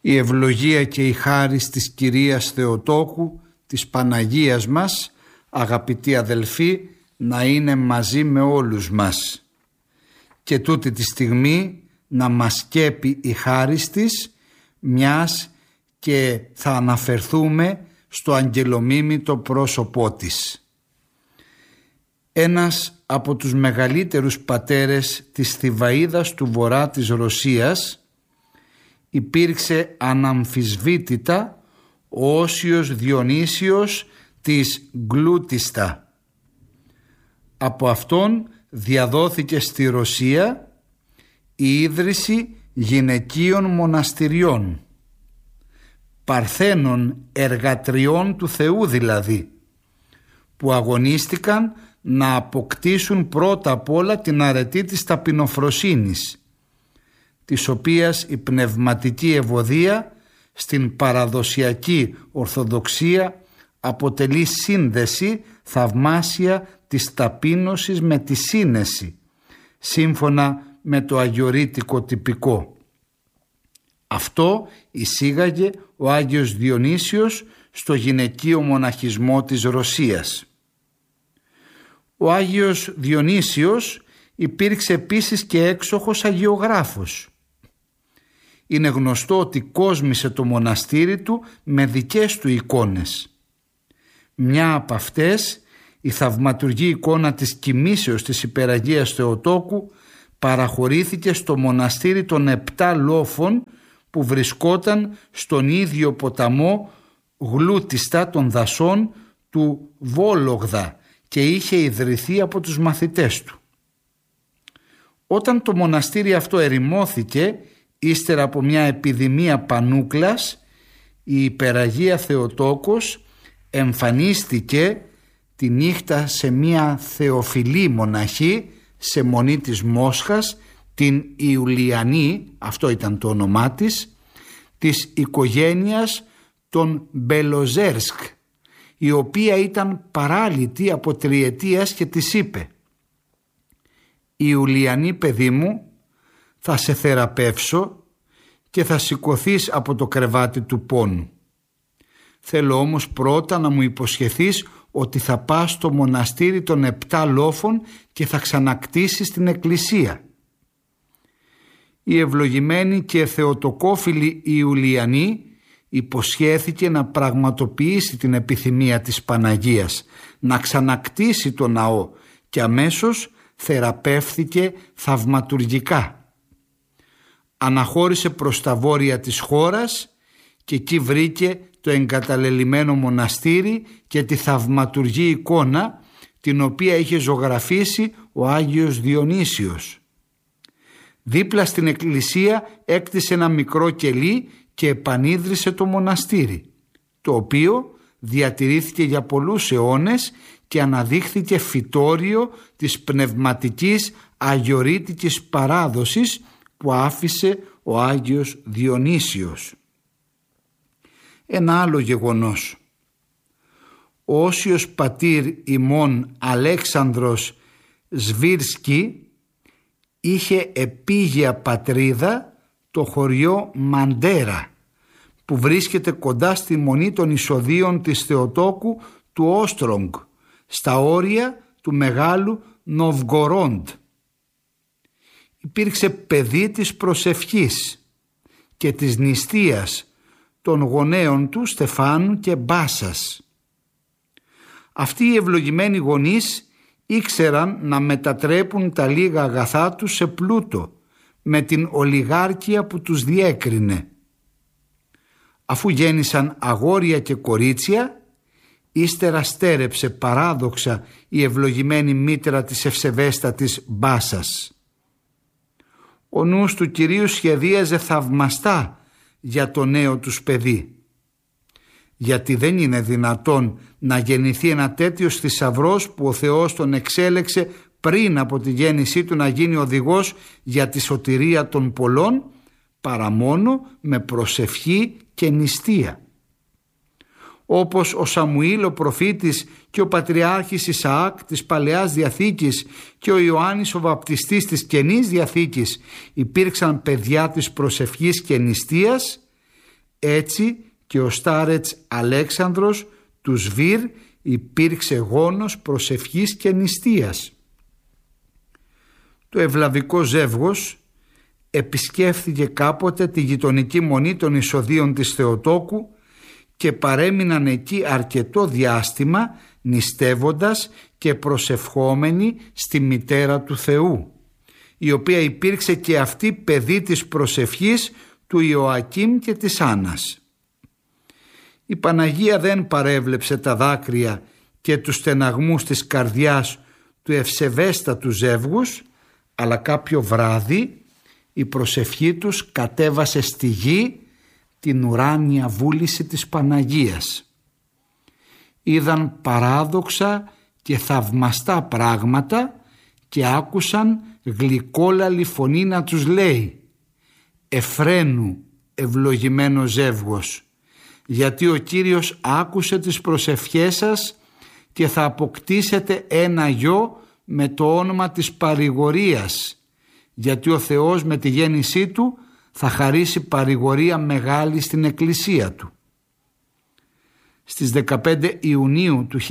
Η ευλογία και η χάρις της Κυρίας Θεοτόκου, της Παναγίας μας, αγαπητοί αδελφοί, να είναι μαζί με όλους μας. Και τούτη τη στιγμή να μας κέπει η χάρις της, μιας και θα αναφερθούμε στο αγγελομίμητο πρόσωπό της. Ένας από τους μεγαλύτερους πατέρες της Θηβαΐδας του βορρά της Ρωσίας υπήρξε αναμφισβήτητα ο Όσιος Διονύσιος της Γκλούτιστα. Από αυτόν διαδόθηκε στη Ρωσία η ίδρυση γυναικείων μοναστηριών, παρθένων εργατριών του Θεού δηλαδή, που αγωνίστηκαν να αποκτήσουν πρώτα απ' όλα την αρετή της ταπεινοφροσύνης, της οποίας η πνευματική ευωδία στην παραδοσιακή Ορθοδοξία αποτελεί σύνδεση θαυμάσια της ταπείνωσης με τη σύνεση, σύμφωνα με το αγιορείτικο τυπικό. Αυτό εισήγαγε ο Άγιος Διονύσιος στο γυναικείο μοναχισμό της Ρωσίας. Ο Άγιος Διονύσιος υπήρξε επίσης και έξοχος αγιογράφος. Είναι γνωστό ότι κόσμησε το μοναστήρι του με δικές του εικόνες. Μια από αυτές, η θαυματουργή εικόνα της κοιμήσεως της Υπεραγίας Θεοτόκου, παραχωρήθηκε στο μοναστήρι των 7 Λόφων που βρισκόταν στον ίδιο ποταμό Γλούτιστα των δασών του Βόλογδα και είχε ιδρυθεί από τους μαθητές του. Όταν το μοναστήρι αυτό ερημώθηκε ύστερα από μια επιδημία πανούκλας, η Υπεραγία Θεοτόκος εμφανίστηκε τη νύχτα σε μια θεοφιλή μοναχή σε μονή της Μόσχας, την Ιουλιανή, αυτό ήταν το όνομά της οικογένειας των Μπελοζέρσκ, η οποία ήταν παράλυτη από τριετίας και της είπε: «Ιουλιανή, παιδί μου, θα σε θεραπεύσω και θα σηκωθείς από το κρεβάτι του πόνου. Θέλω όμως πρώτα να μου υποσχεθείς ότι θα πας στο μοναστήρι των 7 Λόφων και θα ξανακτήσεις την εκκλησία». Η ευλογημένη και θεοτοκόφιλη Ιουλιανή υποσχέθηκε να πραγματοποιήσει την επιθυμία της Παναγίας, να ξανακτήσει το ναό, και αμέσως θεραπεύθηκε θαυματουργικά. Αναχώρησε προς τα βόρεια της χώρας και εκεί βρήκε το εγκαταλελειμμένο μοναστήρι και τη θαυματουργή εικόνα, την οποία είχε ζωγραφίσει ο Άγιος Διονύσιος. Δίπλα στην εκκλησία έκτισε ένα μικρό κελί και επανίδρυσε το μοναστήρι, το οποίο διατηρήθηκε για πολλούς αιώνες και αναδείχθηκε φυτόριο της πνευματικής αγιορείτικης παράδοσης που άφησε ο Άγιος Διονύσιος. Ένα άλλο γεγονός. Ο Όσιος πατήρ ημών Αλέξανδρος Σβίρσκι είχε επίγεια πατρίδα το χωριό Μαντέρα, που βρίσκεται κοντά στη μονή των εισοδείων της Θεοτόκου του Όστρογκ, στα όρια του μεγάλου Νοβγκορόντ. Υπήρξε παιδί της προσευχής και της νηστείας των γονέων του Στεφάνου και Μπάσας. Αυτοί οι ευλογημένοι γονείς ήξεραν να μετατρέπουν τα λίγα αγαθά τους σε πλούτο με την ολιγάρκεια που τους διέκρινε. Αφού γέννησαν αγόρια και κορίτσια, ύστερα στέρεψε παράδοξα η ευλογημένη μήτρα της ευσεβέστατης Μπάσας. Ο νους του Κυρίου σχεδίαζε θαυμαστά για το νέο τους παιδί, γιατί δεν είναι δυνατόν να γεννηθεί ένα τέτοιος θησαυρός που ο Θεός τον εξέλεξε πριν από τη γέννησή του να γίνει οδηγός για τη σωτηρία των πολλών, παρά μόνο με προσευχή και νηστεία. Όπως ο Σαμουήλ ο προφήτης και ο πατριάρχης Ισαάκ της Παλαιάς Διαθήκης και ο Ιωάννης ο βαπτιστής της Καινής Διαθήκης υπήρξαν παιδιά της προσευχής και νηστείας, Έτσι και ο στάρετς Αλέξανδρος του Σβήρ υπήρξε γόνος προσευχής και νηστείας. Το ευλαβικό ζεύγος επισκέφθηκε κάποτε τη γειτονική μονή των εισοδείων της Θεοτόκου και παρέμειναν εκεί αρκετό διάστημα νηστεύοντας και προσευχόμενοι στη μητέρα του Θεού, η οποία υπήρξε και αυτή παιδί της προσευχής του Ιωακήμ και της Άννας. Η Παναγία δεν παρέβλεψε τα δάκρυα και τους στεναγμούς της καρδιάς του ευσεβέστατου ζεύγους, αλλά κάποιο βράδυ η προσευχή τους κατέβασε στη γη την ουράνια βούληση της Παναγίας. Είδαν παράδοξα και θαυμαστά πράγματα και άκουσαν γλυκόλαλη φωνή να τους λέει «Εφραίνου, ευλογημένο ζεύγος, γιατί ο Κύριος άκουσε τις προσευχές σας και θα αποκτήσετε ένα γιο με το όνομα της παρηγορίας, γιατί ο Θεός με τη γέννησή του θα χαρίσει παρηγορία μεγάλη στην Εκκλησία του». Στις 15 Ιουνίου του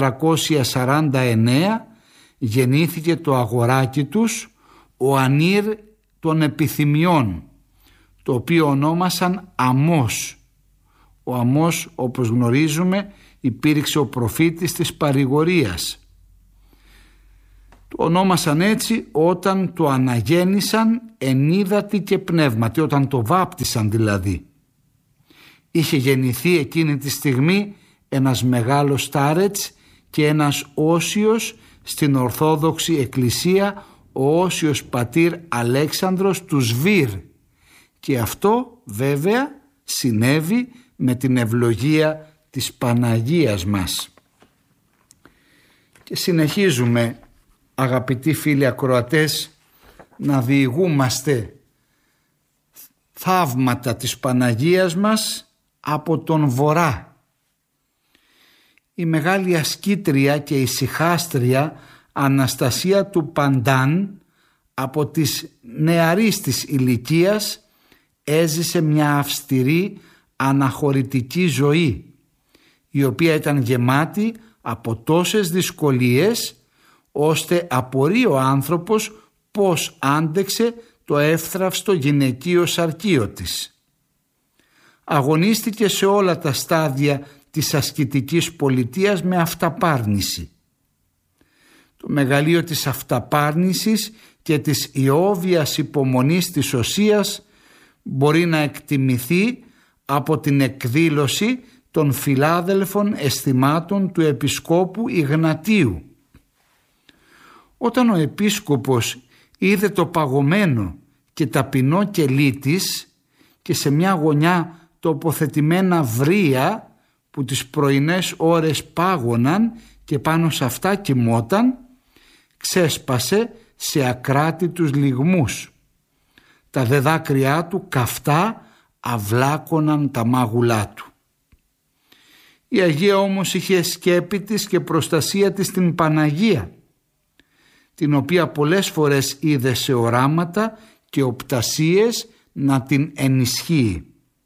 1449 γεννήθηκε το αγοράκι τους, ο Ανήρ των Επιθυμιών, το οποίο ονόμασαν Αμώς. Ο Αμώς, όπως γνωρίζουμε, υπήρξε ο προφήτης της παρηγορίας. Το ονόμασαν έτσι όταν το αναγέννησαν ενίδατη και πνεύματι, όταν το βάπτισαν δηλαδή. Είχε γεννηθεί εκείνη τη στιγμή ένας μεγάλος στάρετς και ένας όσιος στην Ορθόδοξη Εκκλησία, ο όσιος πατήρ Αλέξανδρος του Σβήρ, και αυτό βέβαια συνέβη με την ευλογία της Παναγίας μας. Και συνεχίζουμε, αγαπητοί φίλοι ακροατές, να διηγούμαστε θαύματα της Παναγίας μας από τον Βορρά. Η μεγάλη ασκήτρια και ησυχάστρια Αναστασία του Παντάν από τις νεαρής της ηλικίας έζησε μια αυστηρή αναχωρητική ζωή, η οποία ήταν γεμάτη από τόσες δυσκολίες ώστε απορεί ο άνθρωπος πώς άντεξε το εύθραυστο γυναικείο σαρκείο της. Αγωνίστηκε σε όλα τα στάδια της ασκητικής πολιτείας με αυταπάρνηση. Το μεγαλείο της αυταπάρνησης και της ιόβιας υπομονής της οσίας μπορεί να εκτιμηθεί από την εκδήλωση των φιλάδελφων αισθημάτων του Επισκόπου Ιγνατίου. Όταν ο Επίσκοπος είδε το παγωμένο και ταπεινό κελί της και σε μια γωνιά τοποθετημένα βρύα που τις πρωινές ώρες πάγωναν και πάνω σε αυτά κοιμόταν, ξέσπασε σε ακράτητους λυγμούς. Τα δε δάκρυά του καυτά αυλάκωναν τα μάγουλά του. Η Αγία όμως είχε σκέπη της και προστασία της την Παναγία, την οποία πολλές φορές είδε σε οράματα και οπτασίες να την ενισχύει.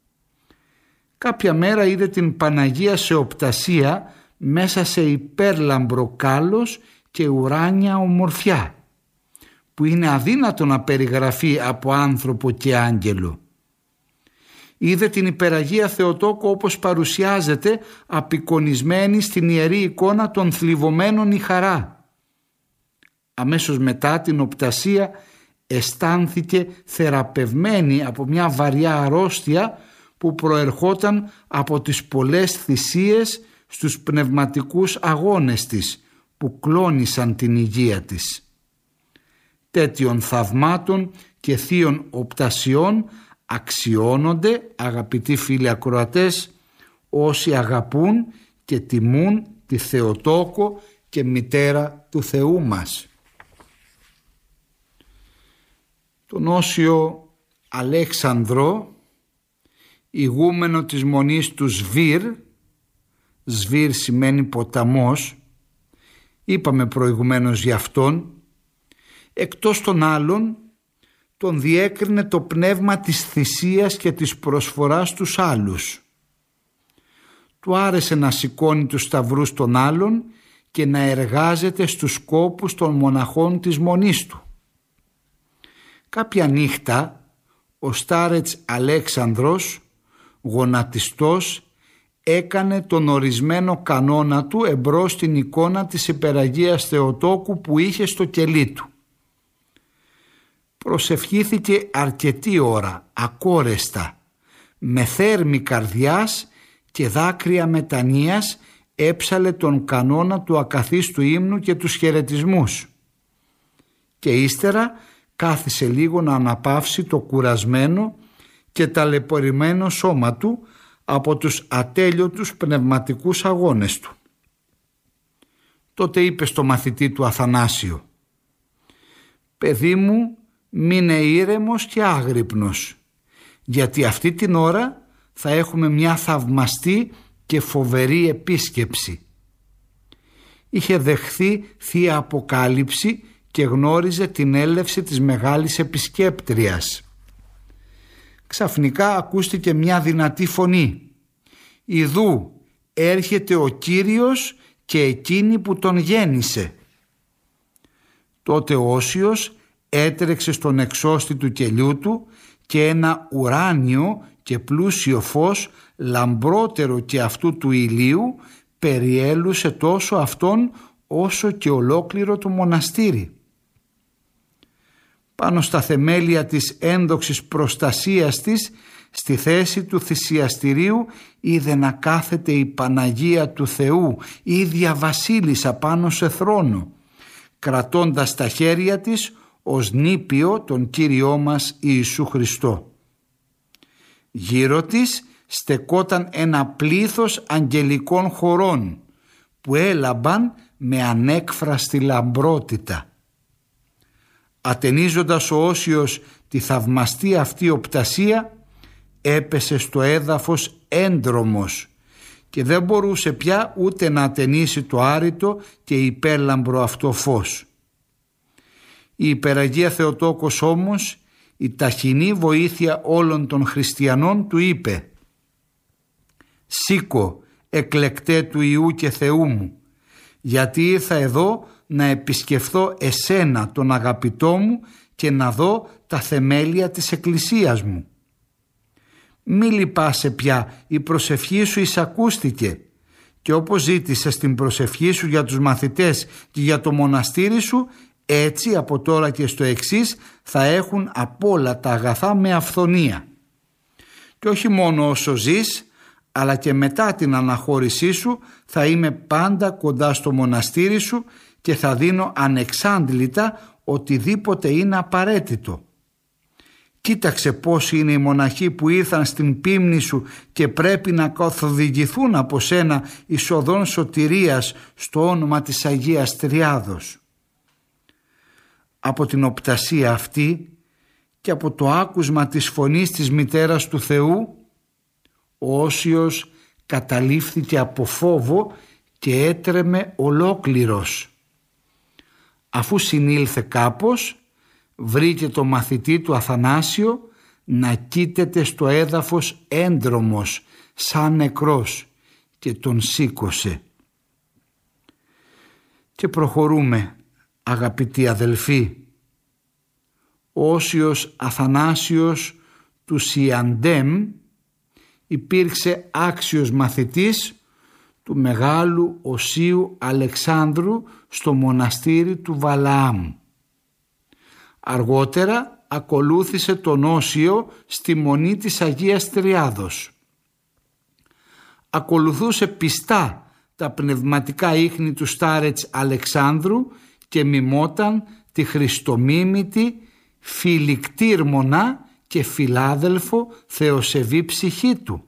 Κάποια μέρα είδε την Παναγία σε οπτασία μέσα σε υπέρλαμπρο κάλος και ουράνια ομορφιά, που είναι αδύνατο να περιγραφεί από άνθρωπο και άγγελο. Είδε την υπεραγία Θεοτόκο όπως παρουσιάζεται απεικονισμένη στην ιερή εικόνα των θλιβωμένων η χαρά. Αμέσως μετά την οπτασία αισθάνθηκε θεραπευμένη από μια βαριά αρρώστια που προερχόταν από τις πολλές θυσίες στους πνευματικούς αγώνες της που κλώνησαν την υγεία της. Τέτοιων θαυμάτων και θείων οπτασιών αξιώνονται, αγαπητοί φίλοι ακροατές, όσοι αγαπούν και τιμούν τη Θεοτόκο και μητέρα του Θεού μας. Τον Όσιο Αλέξανδρο, ηγούμενο της μονής του Σβήρ, Σβήρ σημαίνει ποταμός, είπαμε προηγουμένως για αυτόν, εκτός των άλλων τον διέκρινε το πνεύμα της θυσίας και της προσφοράς στους άλλους. Του άρεσε να σηκώνει τους σταυρούς των άλλων και να εργάζεται στους σκόπους των μοναχών της μονής του. Κάποια νύχτα ο στάρετς Αλέξανδρος, γονατιστός, έκανε τον ορισμένο κανόνα του εμπρός στην εικόνα της Υπεραγίας Θεοτόκου που είχε στο κελί του. Προσευχήθηκε αρκετή ώρα, ακόρεστα, με θέρμη καρδιάς και δάκρυα μετανοίας έψαλε τον κανόνα του ακαθίστου ύμνου και τους χαιρετισμούς. Και ύστερα κάθισε λίγο να αναπαύσει το κουρασμένο και ταλαιπωρημένο σώμα του από τους ατέλειωτους πνευματικούς αγώνες του. Τότε είπε στο μαθητή του Αθανάσιο: «Παιδί μου, μείνε ήρεμος και άγρυπνος, γιατί αυτή την ώρα θα έχουμε μια θαυμαστή και φοβερή επίσκεψη». Είχε δεχθεί θεία αποκάλυψη και γνώριζε την έλευση της μεγάλης επισκέπτριας. Ξαφνικά ακούστηκε μια δυνατή φωνή: «Ιδού έρχεται ο Κύριος και εκείνη που τον γέννησε». Τότε ο Όσιος έτρεξε στον εξώστη του κελιού του και ένα ουράνιο και πλούσιο φως, λαμπρότερο και αυτού του ηλίου, περιέλουσε τόσο αυτόν όσο και ολόκληρο το μοναστήρι. Πάνω στα θεμέλια της ένδοξης προστασίας της, στη θέση του θυσιαστηρίου, είδε να κάθεται η Παναγία του Θεού, η ίδια βασίλισσα πάνω σε θρόνο, κρατώντας στα χέρια της ως νήπιο τον Κύριό μας Ιησού Χριστό. Γύρω της στεκόταν ένα πλήθος αγγελικών χωρών που έλαμπαν με ανέκφραστη λαμπρότητα. Ατενίζοντας ο Όσιος τη θαυμαστή αυτή οπτασία, έπεσε στο έδαφος έντρομος και δεν μπορούσε πια ούτε να ατενίσει το άρρητο και υπέρλαμπρο αυτό φως. Η Υπεραγία Θεοτόκος όμως, η ταχυνή βοήθεια όλων των χριστιανών, του είπε: «Σήκω, εκλεκτέ του Ιού και Θεού μου, γιατί ήρθα εδώ να επισκεφθώ εσένα τον αγαπητό μου και να δω τα θεμέλια της εκκλησίας μου. Μη λυπάσαι πια, η προσευχή σου εισακούστηκε και όπως ζήτησες την προσευχή σου για τους μαθητές και για το μοναστήρι σου, έτσι από τώρα και στο εξής θα έχουν απ' όλα τα αγαθά με αυθονία. Και όχι μόνο όσο ζεις, αλλά και μετά την αναχώρησή σου θα είμαι πάντα κοντά στο μοναστήρι σου και θα δίνω ανεξάντλητα οτιδήποτε είναι απαραίτητο. Κοίταξε πώς είναι οι μοναχοί που ήρθαν στην πίμνη σου και πρέπει να καθοδηγηθούν από σένα εις οδόν σωτηρίας στο όνομα της Αγίας Τριάδος». Από την οπτασία αυτή και από το άκουσμα της φωνής της μητέρας του Θεού, ο Όσιος καταλήφθηκε από φόβο και έτρεμε ολόκληρος. Αφού συνήλθε κάπως, βρήκε το μαθητή του Αθανάσιο να κοίταται στο έδαφος έντρομος σαν νεκρός και τον σήκωσε. Και προχωρούμε, αγαπητοί αδελφοί. Ο Όσιος Αθανάσιος του Σιαντέμ υπήρξε άξιος μαθητής του μεγάλου Οσίου Αλεξάνδρου στο μοναστήρι του Βαλαάμ. Αργότερα ακολούθησε τον Όσιο στη μονή της Αγίας Τριάδος. Ακολουθούσε πιστά τα πνευματικά ίχνη του στάρετς Αλεξάνδρου και μιμόταν τη χριστομίμητη, φιλικτήρμονα και φιλάδελφο θεοσεβή ψυχή του.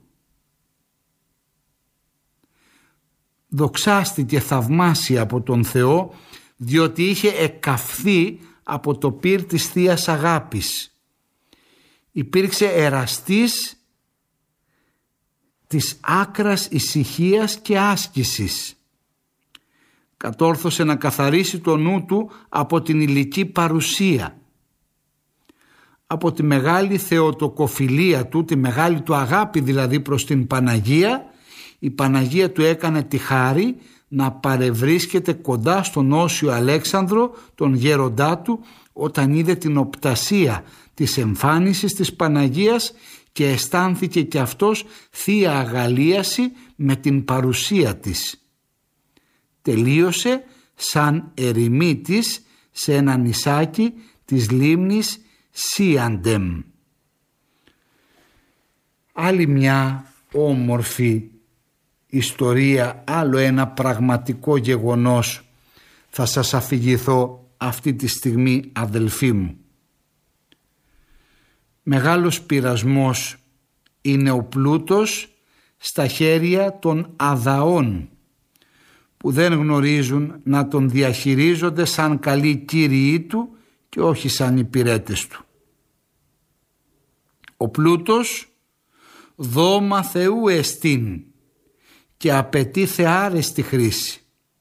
Δοξάστηκε θαυμάσια από τον Θεό, διότι είχε εκαυθεί από το πυρ της Θείας Αγάπης. Υπήρξε εραστής της άκρας ησυχίας και άσκησης. Κατόρθωσε να καθαρίσει το νου του από την υλική παρουσία. από τη μεγάλη θεοτοκοφιλία του, τη μεγάλη του αγάπη δηλαδή προς την Παναγία, η Παναγία του έκανε τη χάρη να παρευρίσκεται κοντά στον Όσιο Αλέξανδρο, τον γέροντά του, όταν είδε την οπτασία της εμφάνισης της Παναγίας και αισθάνθηκε και αυτός θεία αγαλίαση με την παρουσία της. Τελείωσε σαν ερημίτης σε ένα νησάκι της λίμνης Σίαντεμ. Άλλη μια όμορφη ιστορία, άλλο ένα πραγματικό γεγονός θα σας αφηγηθώ αυτή τη στιγμή, αδελφοί μου. Μεγάλος πειρασμός είναι ο πλούτος στα χέρια των αδαών, που δεν γνωρίζουν να τον διαχειρίζονται σαν καλοί κύριοι του και όχι σαν υπηρέτες του. Ο πλούτος δώμα Θεού εστίν και απαιτεί θεάρεστη χρήση.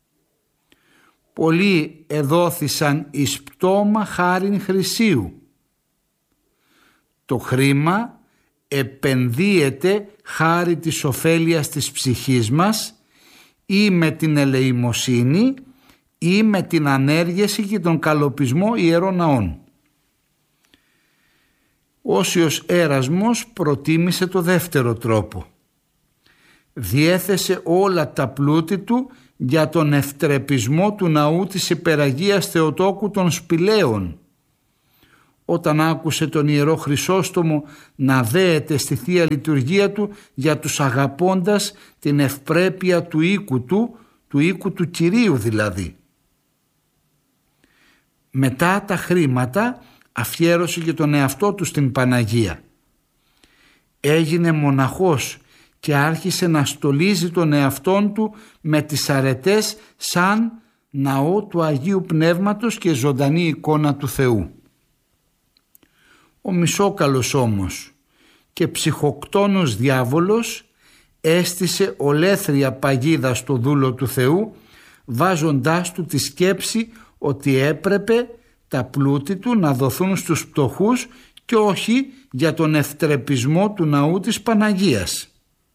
Πολλοί εδόθησαν εις πτώμα χάριν χρυσίου. Το χρήμα επενδύεται χάρη της ωφέλειας της ψυχής μας ή με την ελεημοσύνη ή με την ανέργεση και τον καλοπισμό ιερών ναών. Όσιος Έρασμος προτίμησε το δεύτερο τρόπο. Διέθεσε όλα τα πλούτη του για τον ευτρεπισμό του ναού της Υπεραγίας Θεοτόκου των Σπηλαίων. Όταν άκουσε τον Ιερό Χρυσόστομο να δέεται στη Θεία Λειτουργία του για τους αγαπώντας την ευπρέπεια του οίκου του Κυρίου δηλαδή. Μετά τα χρήματα αφιέρωσε και τον εαυτό του στην Παναγία. Έγινε μοναχός και άρχισε να στολίζει τον εαυτόν του με τις αρετές σαν ναό του Αγίου Πνεύματος και ζωντανή εικόνα του Θεού. Ο μισόκαλος όμως και ψυχοκτόνος διάβολος έστησε ολέθρια παγίδα στο δούλο του Θεού, βάζοντάς του τη σκέψη ότι έπρεπε τα πλούτη του να δοθούν στους πτωχούς και όχι για τον ευτρεπισμό του ναού της Παναγίας.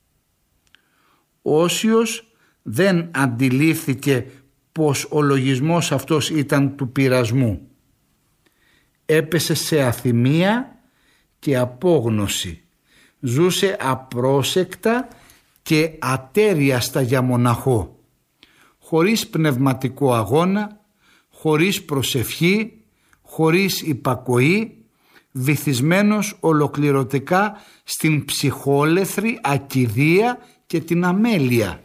Όσιος δεν αντιλήφθηκε πως ο λογισμός αυτός ήταν του πειρασμού. Έπεσε σε αθυμία και απόγνωση. Ζούσε απρόσεκτα και ατέριαστα για μοναχό, χωρίς πνευματικό αγώνα, χωρίς προσευχή, χωρίς υπακοή, βυθισμένος ολοκληρωτικά στην ψυχόλεθρη ακηδεία και την αμέλεια.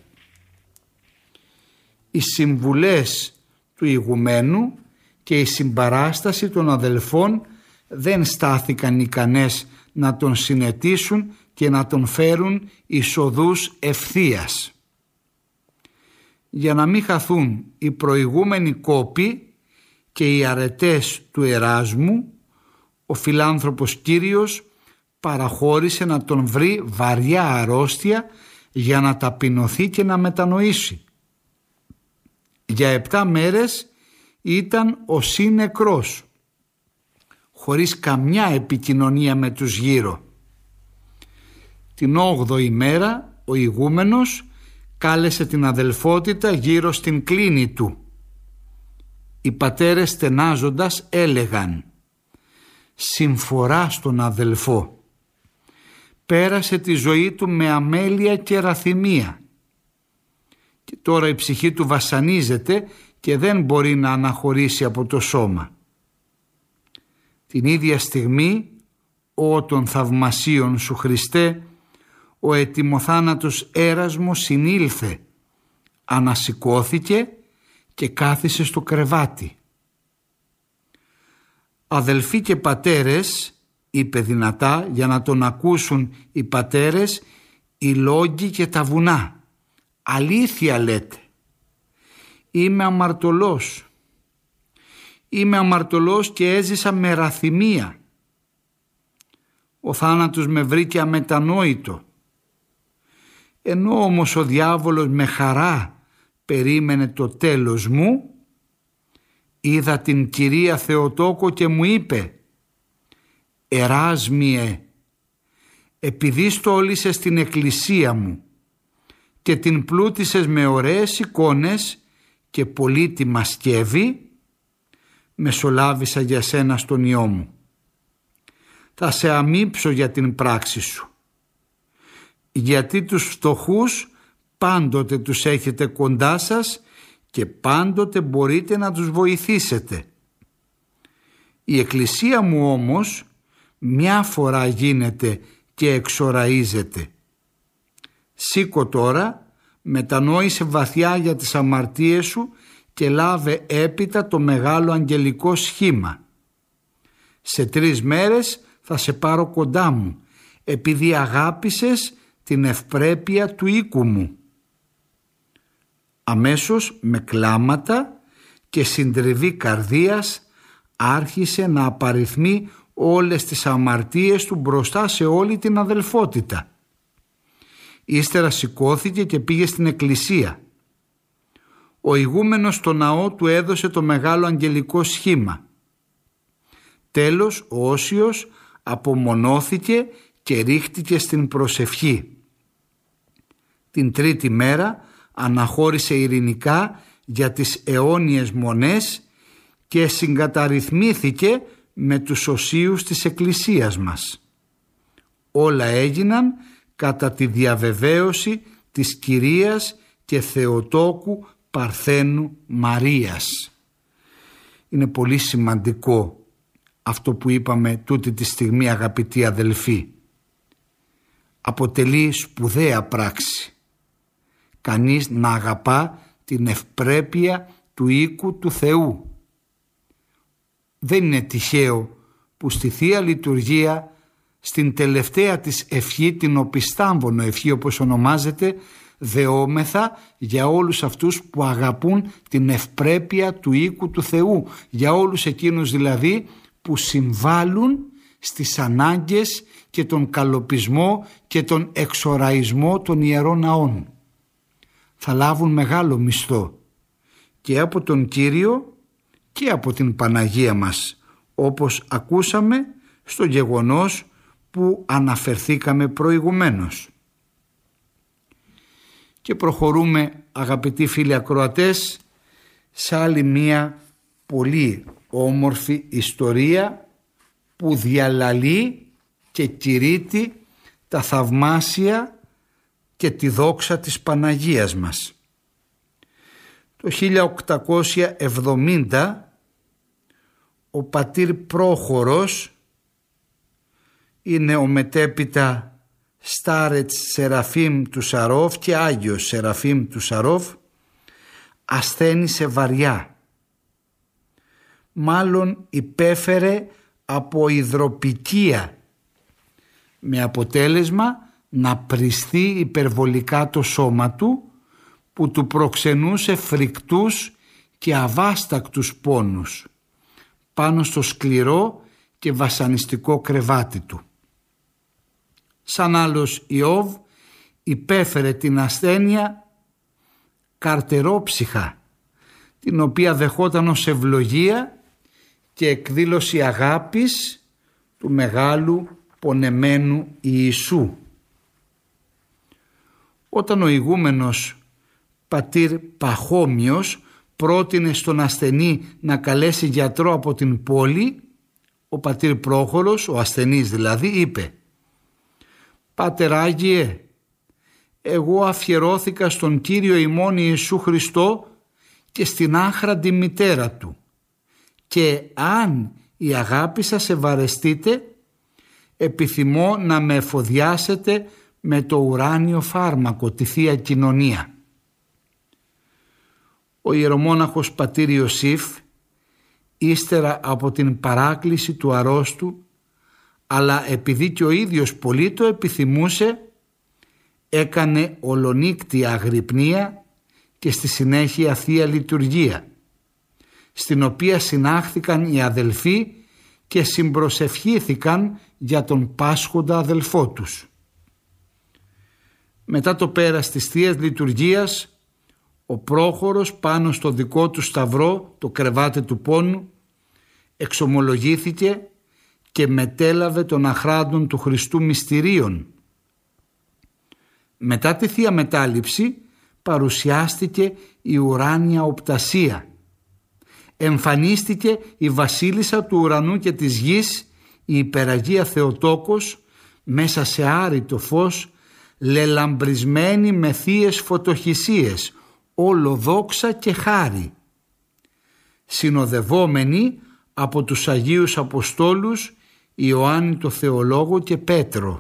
Οι συμβουλές του ηγουμένου και η συμπαράσταση των αδελφών δεν στάθηκαν ικανές να τον συνετίσουν και να τον φέρουν εις οδούς ευθείας. Για να μην χαθούν οι προηγούμενοι κόποι και οι αρετές του Εράσμου, ο φιλάνθρωπος Κύριος παραχώρησε να τον βρει βαριά αρρώστια για να ταπεινωθεί και να μετανοήσει. Για 7 μέρες ήταν ο νεκρός, χωρίς καμιά επικοινωνία με τους γύρω. Την 8η μέρα ο ηγούμενος κάλεσε την αδελφότητα γύρω στην κλίνη του. Οι πατέρες στενάζοντας έλεγαν «Συμφορά στον αδελφό. Πέρασε τη ζωή του με αμέλεια και ραθυμία και τώρα η ψυχή του βασανίζεται και δεν μπορεί να αναχωρήσει από το σώμα». Την ίδια στιγμή, «Ω των θαυμασίων σου Χριστέ», ο ετοιμοθάνατος Έρασμος συνήλθε, ανασηκώθηκε και κάθισε στο κρεβάτι. «Αδελφοί και πατέρες», είπε δυνατά για να τον ακούσουν οι πατέρες, «οι λόγοι και τα βουνά, αλήθεια λέτε. Είμαι αμαρτωλός. Είμαι αμαρτωλός και έζησα με ραθυμία. Ο θάνατος με βρήκε αμετανόητο. Ενώ όμως ο διάβολος με χαρά περίμενε το τέλος μου, είδα την Κυρία Θεοτόκο και μου είπε Εράσμιε, επειδή στόλισες την εκκλησία μου και την πλούτισες με ωραίες εικόνες και πολύτιμα σκεύη, μεσολάβησα για σένα στον Υιό μου. Θα σε αμείψω για την πράξη σου, γιατί τους φτωχούς πάντοτε τους έχετε κοντά σας και πάντοτε μπορείτε να τους βοηθήσετε. Η εκκλησία μου όμως μια φορά γίνεται και εξοραίζεται. Σήκω τώρα, μετανόησε βαθιά για τις αμαρτίες σου και λάβε έπειτα το μεγάλο αγγελικό σχήμα. Σε 3 μέρες θα σε πάρω κοντά μου, επειδή αγάπησες την ευπρέπεια του οίκου μου. Αμέσως με κλάματα και συντριβή καρδίας άρχισε να απαριθμεί όλες τις αμαρτίες του μπροστά σε όλη την αδελφότητα. Ύστερα σηκώθηκε και πήγε στην εκκλησία. Ο ηγούμενος στο ναό του έδωσε το μεγάλο αγγελικό σχήμα. Τέλος ο Όσιος απομονώθηκε και ρίχτηκε στην προσευχή. Την 3η μέρα αναχώρησε ειρηνικά για τις αιώνιες μονές και συγκαταρρυθμίθηκε με τους οσίους της εκκλησίας μας. Όλα έγιναν κατά τη διαβεβαίωση της Κυρίας και Θεοτόκου Παρθένου Μαρίας. Είναι πολύ σημαντικό αυτό που είπαμε τούτη τη στιγμή, αγαπητοί αδελφοί. Αποτελεί σπουδαία πράξη κανείς να αγαπά την ευπρέπεια του οίκου του Θεού. Δεν είναι τυχαίο που στη Θεία Λειτουργία, στην τελευταία της ευχή, την οπισθάμβονο ευχή όπως ονομάζεται, δεόμεθα για όλους αυτούς που αγαπούν την ευπρέπεια του οίκου του Θεού, για όλους εκείνους δηλαδή που συμβάλλουν στις ανάγκες και τον καλοπισμό και τον εξοραϊσμό των ιερών ναών. Θα λάβουν μεγάλο μισθό και από τον Κύριο και από την Παναγία μας, όπως ακούσαμε στο γεγονός που αναφερθήκαμε προηγουμένως. Και προχωρούμε, αγαπητοί φίλοι ακροατές, σε άλλη μία πολύ όμορφη ιστορία που διαλαλεί και κηρύττει τα θαυμάσια και τη δόξα της Παναγίας μας. Το 1870 ο πατήρ Πρόχορος, είναι ο μετέπειτα Στάρετς Σεραφείμ του Σαρόφ και Άγιος Σεραφείμ του Σαρόφ, ασθένησε βαριά. Μάλλον υπέφερε από υδροπικία, με αποτέλεσμα να πριστεί υπερβολικά το σώμα του, που του προξενούσε φρικτούς και αβάστακτους πόνους πάνω στο σκληρό και βασανιστικό κρεβάτι του. Σαν άλλος Ιώβ υπέφερε την ασθένεια καρτερόψυχα, την οποία δεχόταν ως ευλογία και εκδήλωση αγάπης του μεγάλου πονεμένου Ιησού. Όταν ο ηγούμενος πατήρ Παχώμιος πρότεινε στον ασθενή να καλέσει γιατρό από την πόλη, ο πατήρ Πρόχορος, ο ασθενής δηλαδή, είπε: «Πάτερ Άγιε, εγώ αφιερώθηκα στον Κύριο ημών Ιησού Χριστό και στην άχραντη μητέρα Του, και αν η αγάπη σας ευαρεστείτε, επιθυμώ να με εφοδιάσετε με το ουράνιο φάρμακο, τη Θεία Κοινωνία». Ο ιερομόναχος πατήρ Ιωσήφ, ύστερα από την παράκληση του αρρώστου, αλλά επειδή και ο ίδιος πολύ το επιθυμούσε, έκανε ολονύκτια αγρυπνία και στη συνέχεια Θεία Λειτουργία, στην οποία συνάχθηκαν οι αδελφοί και συμπροσευχήθηκαν για τον πάσχοντα αδελφό τους. Μετά το πέρας της Θείας Λειτουργίας, ο Πρόχορος πάνω στο δικό του σταυρό, το κρεβάτι του πόνου, εξομολογήθηκε και μετέλαβε των αχράντων του Χριστού μυστηρίων. Μετά τη Θεία Μετάληψη παρουσιάστηκε η ουράνια οπτασία. Εμφανίστηκε η βασίλισσα του ουρανού και της γης, η υπεραγία Θεοτόκος, μέσα σε άρρητο φως, λελαμπρισμένη με θείες φωτοχυσίες, όλο δόξα και χάρη, συνοδευόμενη από τους Αγίους Αποστόλους Ιωάννη το Θεολόγο και Πέτρο.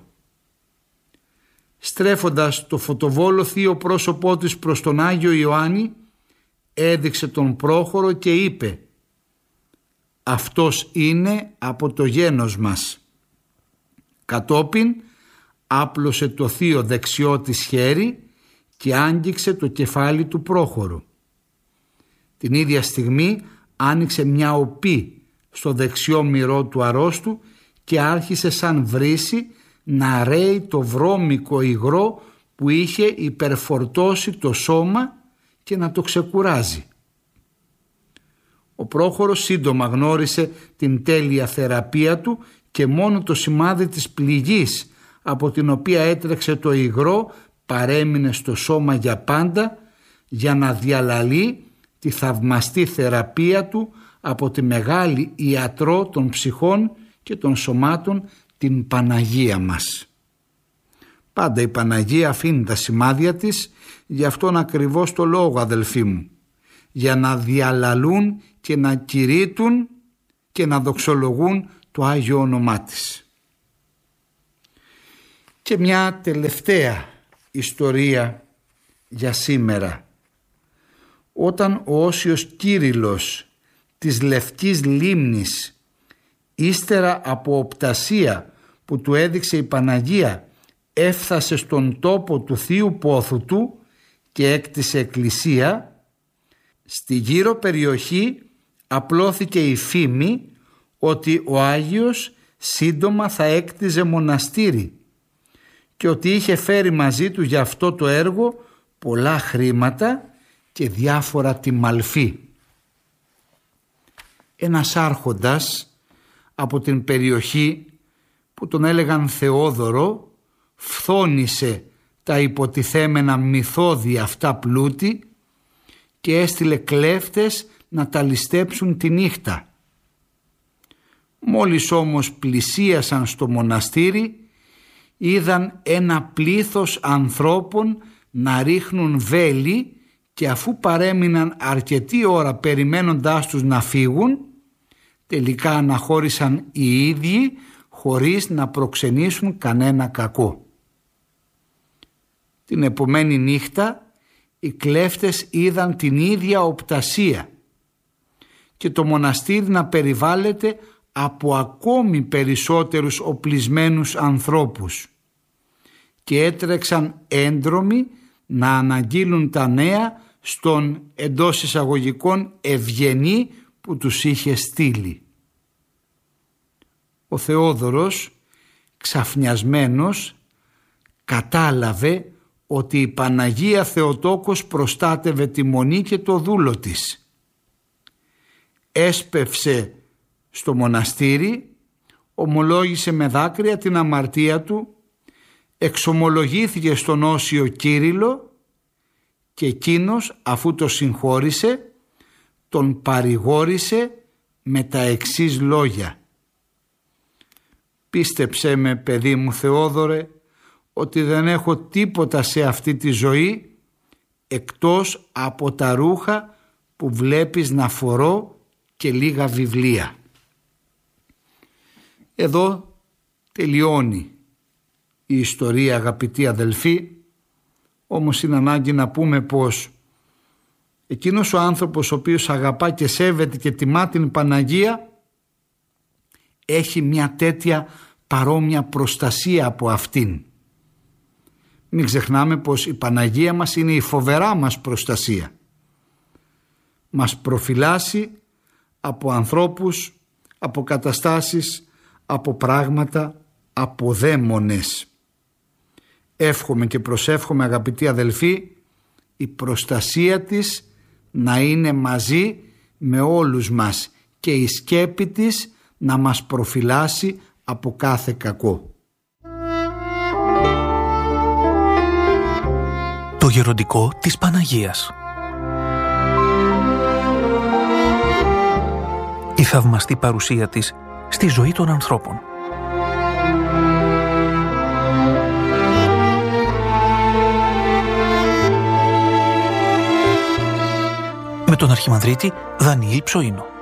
Στρέφοντας το φωτοβόλο θείο πρόσωπό της προς τον Άγιο Ιωάννη, έδειξε τον πρόχωρο και είπε: «Αυτός είναι από το γένος μας». Κατόπιν άπλωσε το θείο δεξιό της χέρι και άγγιξε το κεφάλι του πρόχωρου. Την ίδια στιγμή άνοιξε μια οπή στο δεξιό μυρό του αρρώστου και άρχισε σαν βρύση να ρέει το βρώμικο υγρό που είχε υπερφορτώσει το σώμα και να το ξεκουράζει. Ο πρόχωρος σύντομα γνώρισε την τέλεια θεραπεία του και μόνο το σημάδι της πληγής από την οποία έτρεξε το υγρό παρέμεινε στο σώμα για πάντα, για να διαλαλεί τη θαυμαστή θεραπεία του από τη μεγάλη ιατρό των ψυχών και των σωμάτων, την Παναγία μας. Πάντα η Παναγία αφήνει τα σημάδια της, γι' αυτόν ακριβώς το λόγο, αδελφοί μου, για να διαλαλούν και να κηρύττουν και να δοξολογούν το Άγιο όνομά της. Και μια τελευταία ιστορία για σήμερα. Όταν ο Όσιος Κύριλλος της Λευκής Λίμνης, ύστερα από οπτασία που του έδειξε η Παναγία, έφτασε στον τόπο του Θείου Πόθου του και έκτισε εκκλησία, στη γύρω περιοχή απλώθηκε η φήμη ότι ο Άγιος σύντομα θα έκτιζε μοναστήρι και ότι είχε φέρει μαζί του για αυτό το έργο πολλά χρήματα και διάφορα τιμαλφή. Ένας άρχοντας από την περιοχή που τον έλεγαν Θεόδωρο φθόνησε τα υποτιθέμενα μυθώδη αυτά πλούτη και έστειλε κλέφτες να τα ληστέψουν τη νύχτα. Μόλις όμως πλησίασαν στο μοναστήρι, είδαν ένα πλήθος ανθρώπων να ρίχνουν βέλη και αφού παρέμειναν αρκετή ώρα περιμένοντάς τους να φύγουν, τελικά αναχώρησαν οι ίδιοι χωρίς να προξενήσουν κανένα κακό. Την επομένη νύχτα οι κλέφτες είδαν την ίδια οπτασία και το μοναστήρι να περιβάλλεται από ακόμη περισσότερους οπλισμένους ανθρώπους και έτρεξαν έντρομοι να αναγγείλουν τα νέα στον εντός εισαγωγικών ευγενή που τους είχε στείλει. Ο Θεόδωρος, ξαφνιασμένος, κατάλαβε ότι η Παναγία Θεοτόκος προστάτευε τη Μονή και το δούλο της. Έσπευσε στο μοναστήρι, ομολόγησε με δάκρυα την αμαρτία του, εξομολογήθηκε στον Όσιο Κύριλλο και εκείνος, αφού το συγχώρησε, τον παρηγόρησε με τα εξής λόγια: «Πίστεψέ με, παιδί μου Θεόδωρε, ότι δεν έχω τίποτα σε αυτή τη ζωή εκτός από τα ρούχα που βλέπεις να φορώ και λίγα βιβλία». Εδώ τελειώνει η ιστορία, αγαπητοί αδελφοί, όμως είναι ανάγκη να πούμε πως εκείνος ο άνθρωπος ο οποίος αγαπά και σέβεται και τιμά την Παναγία έχει μια τέτοια παρόμοια προστασία από αυτήν. Μην ξεχνάμε πως η Παναγία μας είναι η φοβερά μας προστασία. Μας προφυλάσσει από ανθρώπους, από καταστάσεις, από πράγματα, από δαίμονες. Εύχομαι και προσεύχομαι, αγαπητοί αδελφοί, η προστασία της να είναι μαζί με όλους μας και η σκέπη της να μας προφυλάσει από κάθε κακό. Το γεροντικό της Παναγίας. Η θαυμαστή παρουσία της στη ζωή των ανθρώπων. Με τον Αρχιμανδρίτη Δανιήλ Ψωίνο.